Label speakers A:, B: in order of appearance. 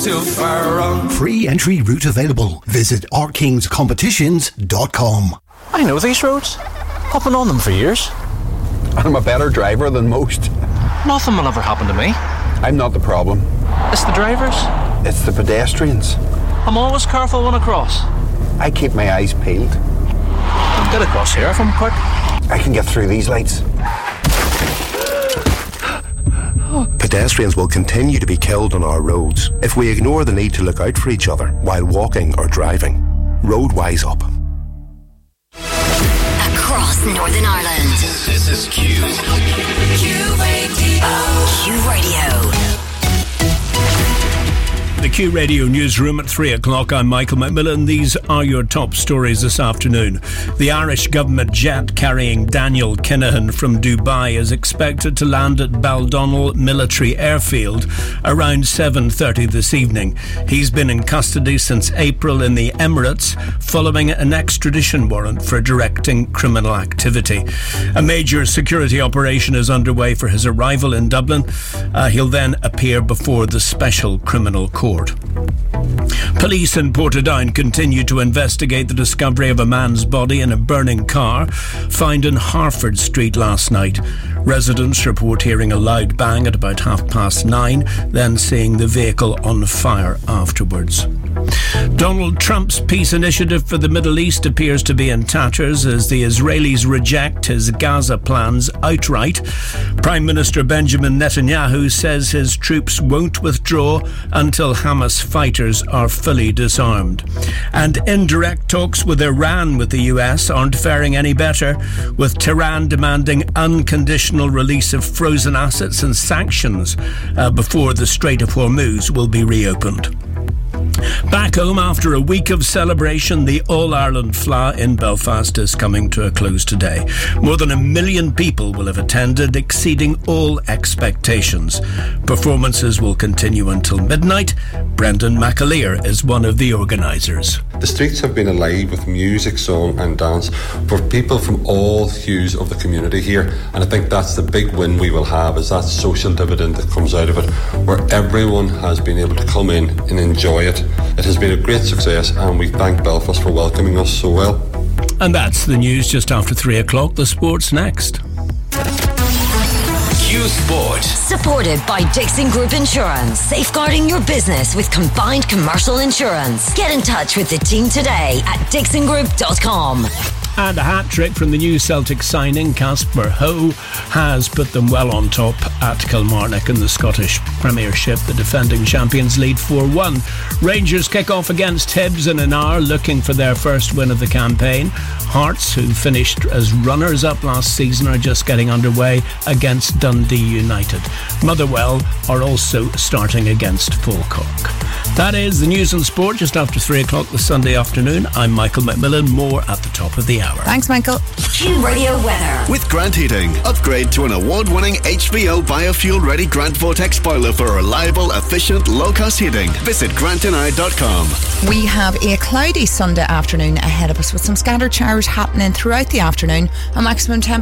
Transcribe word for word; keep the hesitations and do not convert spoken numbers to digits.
A: too far wrong.
B: Free entry route available. Visit our kings competitions dot com.
C: I know these roads. I've been on them for years.
D: I'm a better driver than most.
C: Nothing will ever happen to me.
D: I'm not the problem.
C: It's the drivers.
D: It's the pedestrians.
C: I'm always careful when I cross.
D: I keep my eyes peeled.
C: I'll get across here if I'm quick.
D: I can get through these lights.
E: Pedestrians will continue to be killed on our roads if we ignore the need to look out for each other while walking or driving. Roadwise Up.
F: Across Northern Ireland.
A: This is Q. Q Radio.
F: Q Radio.
G: The Q Radio newsroom at three o'clock. I'm Michael McMillan. These are your top stories this afternoon. The Irish government jet carrying Daniel Kinahan from Dubai is expected to land at Baldonnel Military Airfield around seven thirty this evening. He's been in custody since April in the Emirates following an extradition warrant for directing criminal activity. A major security operation is underway for his arrival in Dublin. Uh, he'll then appear before the Special Criminal Court. Police in Portadown continue to investigate the discovery of a man's body in a burning car found in Harford Street last night. Residents report hearing a loud bang at about half past nine, then seeing the vehicle on fire afterwards. Donald Trump's peace initiative for the Middle East appears to be in tatters as the Israelis reject his Gaza plans outright. Prime Minister Benjamin Netanyahu says his troops won't withdraw until Hamas fighters are fully disarmed. And indirect talks with Iran with the U S aren't faring any better, with Tehran demanding unconditional release of frozen assets and sanctions uh, before the Strait of Hormuz will be reopened. Back home, after a week of celebration, the All-Ireland F L A in Belfast is coming to a close today. More than a million people will have attended, exceeding all expectations. Performances will continue until midnight. Brendan McAleer is one of the organisers.
H: The streets have been alive with music, song and dance for people from all hues of the community here, and I think that's the big win we will have, is that social dividend that comes out of it, where everyone has been able to come in and enjoy it. It has been a great success, and we thank Belfast for welcoming us so well.
G: And that's the news just after three o'clock. The sport's next.
A: Q Sport.
F: Supported by Dixon Group Insurance. Safeguarding your business with combined commercial insurance. Get in touch with the team today at dixon group dot com.
G: And a hat-trick from the new Celtic signing, Casper Ho, has put them well on top at Kilmarnock in the Scottish Premiership. The defending champions lead four one. Rangers kick off against Hibs in an hour, looking for their first win of the campaign. Hearts, who finished as runners-up last season, are just getting underway against Dundee United. Motherwell are also starting against Falkirk. That is the news and sport just after three o'clock this Sunday afternoon. I'm Michael McMillan. More at the top of the hour.
I: Thanks, Michael.
F: Q Radio weather.
J: With Grant Heating, upgrade to an award-winning H V O biofuel-ready Grant Vortex boiler for reliable, efficient, low-cost heating. Visit grant and i dot com.
I: We have a cloudy Sunday afternoon ahead of us with some scattered showers happening throughout the afternoon. A maximum temperature